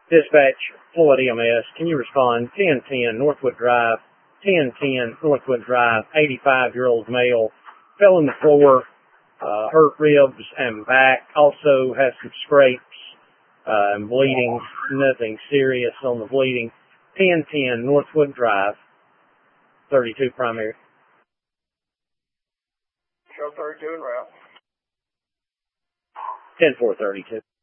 Dispatch, Floyd EMS, can you respond? 1010 Northwood Drive, 1010 Northwood Drive, 85-year-old male, fell on the floor, hurt ribs and back, also has some scrapes and bleeding, nothing serious on the bleeding. 1010 Northwood Drive, 32 primary. Show 32 en route. 10432.